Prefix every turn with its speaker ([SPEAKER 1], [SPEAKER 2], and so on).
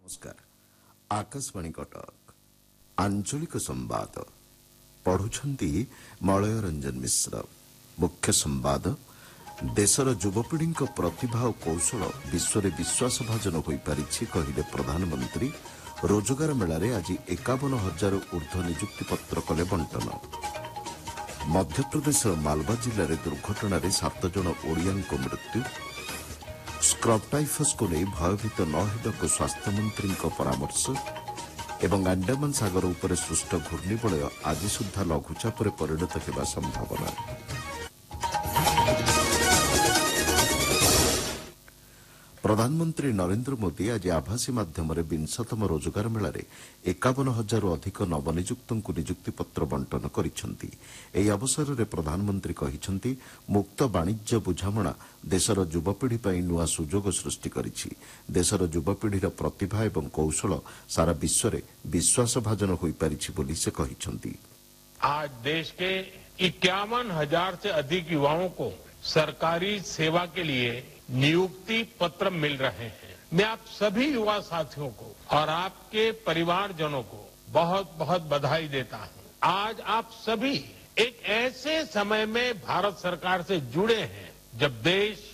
[SPEAKER 1] नमस्कार। आकाशवाणी कटक आंचलिक संवाद पढ़ुछंती मलय रंजन मिश्र। मुख्य संवाद देशर युवपीढ़ी प्रतिभा और कौशल विश्व में विश्वासभाजन हो पारिछि कहिले प्रधानमंत्री। रोजगार मेलार आज 51,000 ऊर्ध्व नियुक्ति पत्र कले बंटन। मध्यप्रदेश मालवा जिले में दुर्घटन 7 जन ओडिया मृत्यु। स्क्रब टाइफस को नहीं भयभीत न होगा स्वास्थ्य मंत्री परामर्श एवं अंडमान सागर उपर सृष्ट घूर्णिबलय आज सुधा लघुचाप परिणत होगा संभावना। प्रधानमंत्री नरेंद्र मोदी आज आभासी माध्यम विंशतम रोजगार मेलार 51,000 अधिक नवनियुक्त नियुक्ति पत्र बंटन करिसेंति। एही अवसर में प्रधानमंत्री कहिसेंति मुक्त वाणिज्य बुझामणा देशर युवपीढ़ी पई नुआ सुजोग सृष्टि करिछि। देशर युवपीढ़ीर प्रतिभा एवं कौशल सारा विश्व में विश्वासभाजन होई पारिछि बोली से कहिसेंति।
[SPEAKER 2] आज देश के 51,000 से अधिक युवाओं को सरकारी सेवा के लिए नियुक्ति पत्र मिल रहे हैं। मैं आप सभी युवा साथियों को और आपके परिवारजनों को बहुत बहुत बधाई देता हूं। आज आप सभी एक ऐसे समय में भारत सरकार से जुड़े हैं जब देश